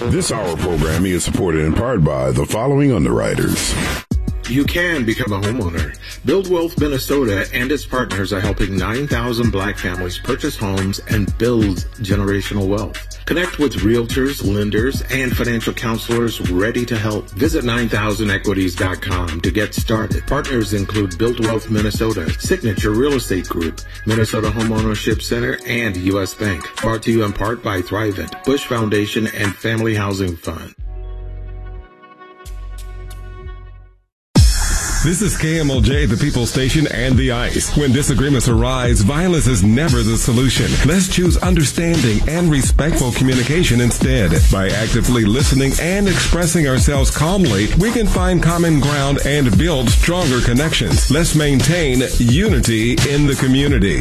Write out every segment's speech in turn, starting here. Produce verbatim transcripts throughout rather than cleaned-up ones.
This hour programming is supported in part by the following underwriters. You can become a homeowner. Build Wealth Minnesota and its partners are helping nine thousand black families purchase homes and build generational wealth. Connect with realtors, lenders, and financial counselors ready to help. Visit nine thousand equities dot com to get started. Partners include Build Wealth Minnesota, Signature Real Estate Group, Minnesota Homeownership Center, and U S Bank. Brought to you in part by Thrivent, Bush Foundation, and Family Housing Fund. This is K M O J, the People Station, and The Ice. When disagreements arise, violence is never the solution. Let's choose understanding and respectful communication instead. By actively listening and expressing ourselves calmly, we can find common ground and build stronger connections. Let's maintain unity in the community.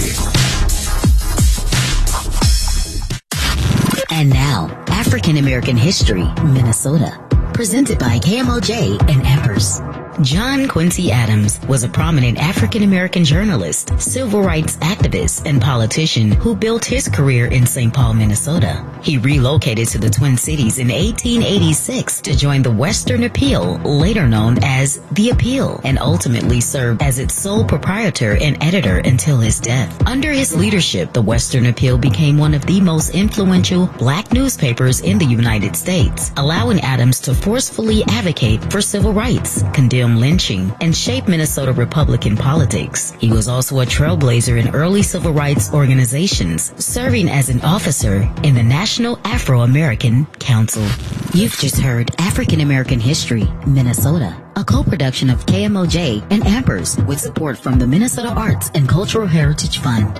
And now, African American History, Minnesota. Presented by K M O J and Empress. John Quincy Adams was a prominent African-American journalist, civil rights activist, and politician who built his career in Saint Paul, Minnesota. He relocated to the Twin Cities in eighteen eighty-six to join the Western Appeal, later known as The Appeal, and ultimately served as its sole proprietor and editor until his death. Under his leadership, the Western Appeal became one of the most influential black newspapers in the United States, allowing Adams to forcefully advocate for civil rights, condemn lynching, and shape Minnesota Republican politics. He was also a trailblazer in early civil rights organizations, serving as an officer in the National Afro-American Council. You've just heard African American History, Minnesota, a co-production of K M O J and Ampers with support from the Minnesota Arts and Cultural Heritage Fund.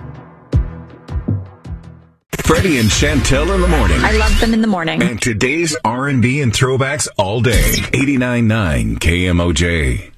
Freddie and Chantel in the morning. I love them in the morning. And today's R and B and throwbacks all day. eighty-nine point nine K M O J.